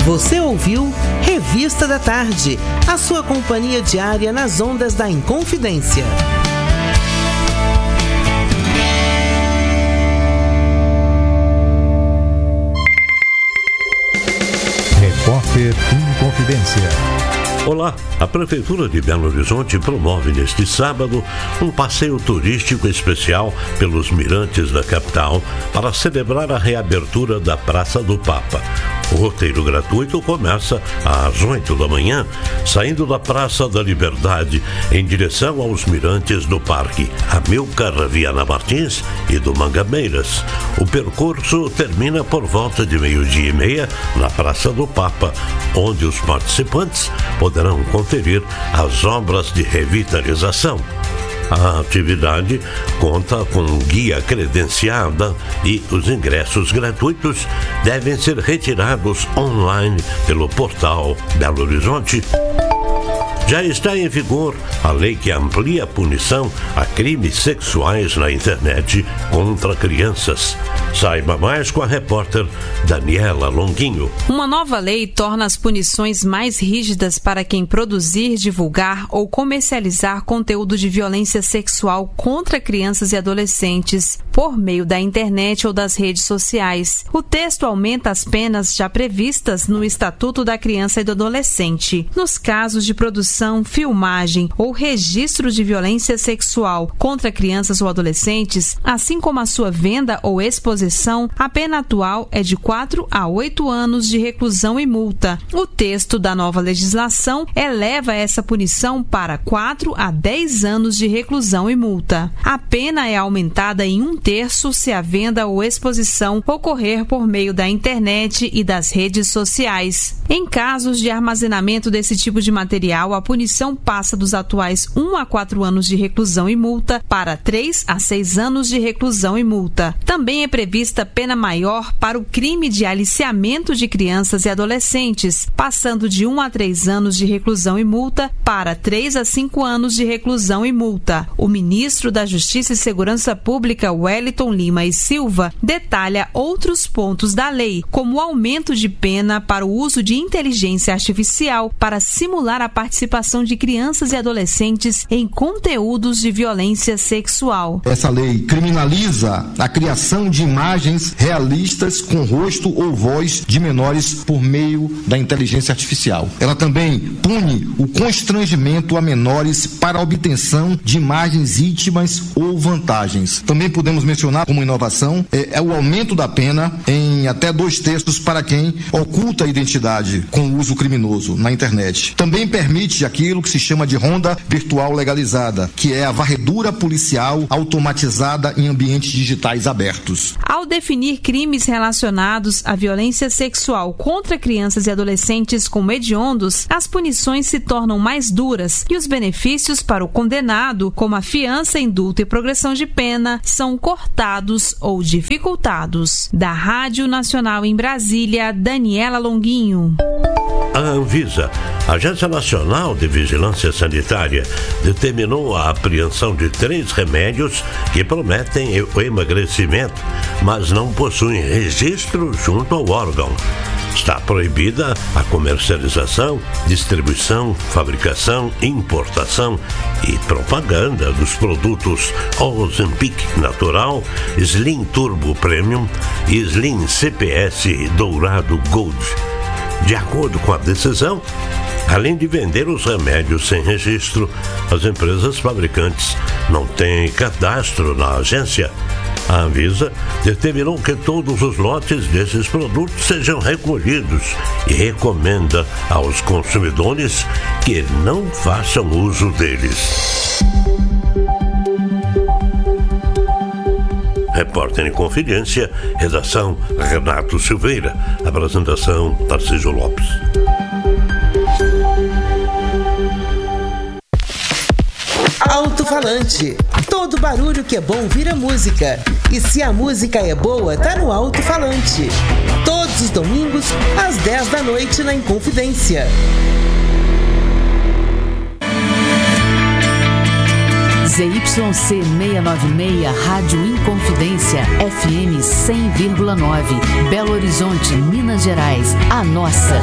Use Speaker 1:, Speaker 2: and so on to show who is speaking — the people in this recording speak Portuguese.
Speaker 1: Você ouviu Revista da Tarde, a sua companhia diária nas ondas da Inconfidência.
Speaker 2: Repórter Inconfidência.
Speaker 3: Olá, a Prefeitura de Belo Horizonte promove neste sábado um passeio turístico especial pelos mirantes da capital para celebrar a reabertura da Praça do Papa. O roteiro gratuito começa às 8 da manhã, saindo da Praça da Liberdade em direção aos mirantes do Parque Amilcar Viana Martins e do Mangameiras. O percurso termina por volta de 12:30 na Praça do Papa, onde os participantes poderão conferir as obras de revitalização. A atividade conta com guia credenciada e os ingressos gratuitos devem ser retirados online pelo portal Belo Horizonte. Já está em vigor a lei que amplia a punição a crimes sexuais na internet contra crianças. Saiba mais com a repórter Daniela Longuinho.
Speaker 4: Uma nova lei torna as punições mais rígidas para quem produzir, divulgar ou comercializar conteúdo de violência sexual contra crianças e adolescentes por meio da internet ou das redes sociais. O texto aumenta as penas já previstas no Estatuto da Criança e do Adolescente. Nos casos de produção, filmagem ou registro de violência sexual contra crianças ou adolescentes, assim como a sua venda ou exposição, a pena atual é de 4 a 8 anos de reclusão e multa. O texto da nova legislação eleva essa punição para 4 a 10 anos de reclusão e multa. A pena é aumentada em 1/3 se a venda ou exposição ocorrer por meio da internet e das redes sociais. Em casos de armazenamento desse tipo de material, a punição passa dos atuais 1 a 4 anos de reclusão e multa para 3 a 6 anos de reclusão e multa. Também é prevista pena maior para o crime de aliciamento de crianças e adolescentes, passando de 1 a 3 anos de reclusão e multa para 3 a 5 anos de reclusão e multa. O ministro da Justiça e Segurança Pública, Wellington Lima e Silva, detalha outros pontos da lei, como o aumento de pena para o uso de inteligência artificial para simular a participação de crianças e adolescentes em conteúdos de violência sexual.
Speaker 5: Essa lei criminaliza a criação de imagens realistas com rosto ou voz de menores por meio da inteligência artificial. Ela também pune o constrangimento a menores para a obtenção de imagens íntimas ou vantagens. Também podemos mencionar como inovação o aumento da pena em até 2/3 para quem oculta a identidade com uso criminoso na internet. Também permite aquilo que se chama de ronda virtual legalizada, que é a varredura policial automatizada em ambientes digitais abertos.
Speaker 4: Ao definir crimes relacionados à violência sexual contra crianças e adolescentes como hediondos, as punições se tornam mais duras e os benefícios para o condenado, como a fiança, indulto e progressão de pena, são cortados ou dificultados. Da Rádio Nacional em Brasília, Daniela Longuinho.
Speaker 3: A Anvisa, Agência Nacional de Vigilância Sanitária, determinou a apreensão de 3 remédios que prometem o emagrecimento, mas não possuem registro junto ao órgão. Está proibida a comercialização, distribuição, fabricação, importação e propaganda dos produtos Ozempic Natural, Slim Turbo Premium e Slim CPS Dourado Gold. De acordo com a decisão, além de vender os remédios sem registro, as empresas fabricantes não têm cadastro na agência. A Anvisa determinou que todos os lotes desses produtos sejam recolhidos e recomenda aos consumidores que não façam uso deles. Repórter em Confidência, redação Renato Silveira, apresentação Tarcísio Lopes.
Speaker 1: Alto-falante. Todo barulho que é bom vira música. E se a música é boa, tá no alto-falante. Todos os domingos, às 10 da noite, na Inconfidência.
Speaker 6: ZYC 696, Rádio Inconfidência, FM 100,9, Belo Horizonte, Minas Gerais, a nossa.